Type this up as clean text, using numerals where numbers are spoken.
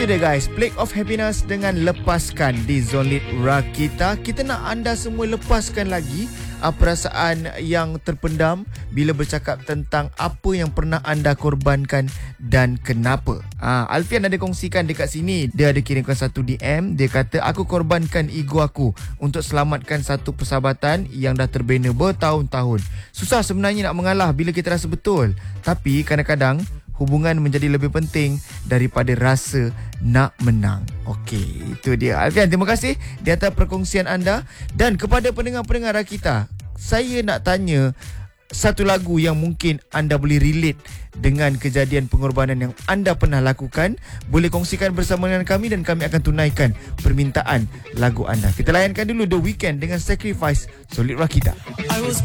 Itu dia guys, Plague of Happiness dengan Lepaskan di Zone Lead Rakita. Kita nak anda semua lepaskan lagi perasaan yang terpendam bila bercakap tentang apa yang pernah anda korbankan dan kenapa. Alfian ada kongsikan dekat sini. Dia ada kirimkan satu DM. Dia kata, aku korbankan ego aku untuk selamatkan satu persahabatan yang dah terbina bertahun-tahun. Susah sebenarnya nak mengalah bila kita rasa betul. Tapi kadang-kadang hubungan menjadi lebih penting daripada rasa nak menang. Okey, itu dia. Alfian, terima kasih di atas perkongsian anda. Dan kepada pendengar-pendengar kita, saya nak tanya satu lagu yang mungkin anda boleh relate dengan kejadian pengorbanan yang anda pernah lakukan. Boleh kongsikan bersama dengan kami dan kami akan tunaikan permintaan lagu anda. Kita layankan dulu The Weeknd dengan Sacrifice, Solid Rakita.